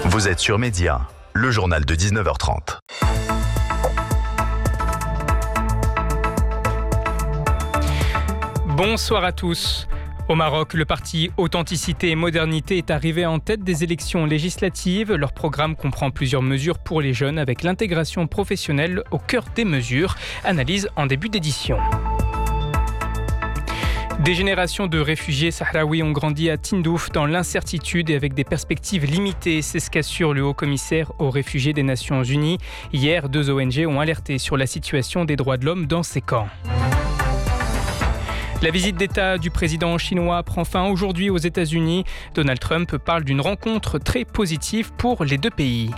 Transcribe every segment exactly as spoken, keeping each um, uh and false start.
Vous êtes sur Média, le journal de dix-neuf heures trente. Bonsoir à tous. Au Maroc, le parti Authenticité et Modernité est arrivé en tête des élections législatives. Leur programme comprend plusieurs mesures pour les jeunes avec l'intégration professionnelle au cœur des mesures. Analyse en début d'édition. Des générations de réfugiés sahraouis ont grandi à Tindouf dans l'incertitude et avec des perspectives limitées. C'est ce qu'assure le haut-commissaire aux réfugiés des Nations Unies. Hier, deux O N G ont alerté sur la situation des droits de l'homme dans ces camps. La visite d'État du président chinois prend fin aujourd'hui aux États-Unis. Donald Trump parle d'une rencontre très positive pour les deux pays.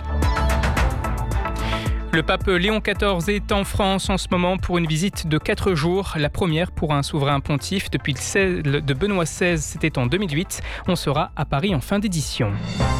Le pape Léon quatorze est en France en ce moment pour une visite de quatre jours. La première pour un souverain pontife depuis celle de Benoît seize, c'était en deux mille huit. On sera à Paris en fin d'édition.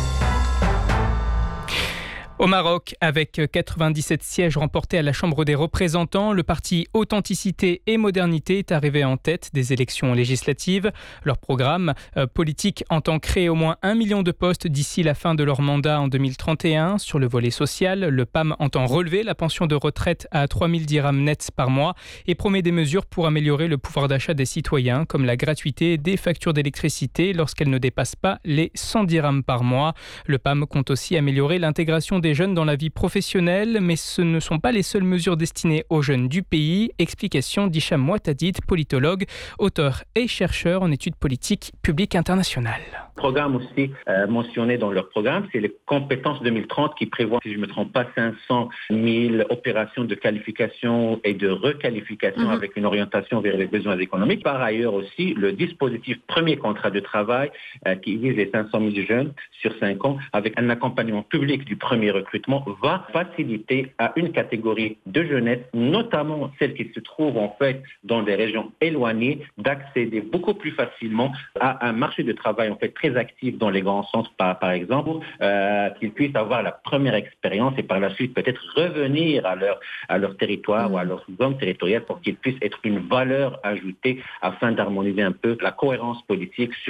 Au Maroc, avec quatre-vingt-dix-sept sièges remportés à la Chambre des représentants, le parti Authenticité et Modernité est arrivé en tête des élections législatives. Leur programme euh, politique entend créer au moins un million de postes d'ici la fin de leur mandat en deux mille trente et un. Sur le volet social, le P A M entend relever la pension de retraite à trois mille dirhams nets par mois et promet des mesures pour améliorer le pouvoir d'achat des citoyens, comme la gratuité des factures d'électricité lorsqu'elles ne dépassent pas les cent dirhams par mois. Le P A M compte aussi améliorer l'intégration des jeunes dans la vie professionnelle, mais ce ne sont pas les seules mesures destinées aux jeunes du pays. Explication d'Hicham Mouatadid, politologue, auteur et chercheur en études politiques publiques internationales. Le programme aussi euh, mentionné dans leur programme, c'est les compétences deux mille trente qui prévoit, si je ne me trompe pas, cinq cent mille opérations de qualification et de requalification mmh. avec une orientation vers les besoins économiques. Par ailleurs aussi, le dispositif premier contrat de travail euh, qui vise les cinq cent mille jeunes sur cinq ans avec un accompagnement public du premier recrutement va faciliter à une catégorie de jeunesse, notamment celles qui se trouvent en fait dans des régions éloignées, d'accéder beaucoup plus facilement à un marché de travail en fait très actifs dans les grands centres, par, par exemple, euh, qu'ils puissent avoir la première expérience et par la suite peut-être revenir à leur, à leur territoire mmh. ou à leur zone territoriale pour qu'ils puissent être une valeur ajoutée afin d'harmoniser un peu la cohérence politique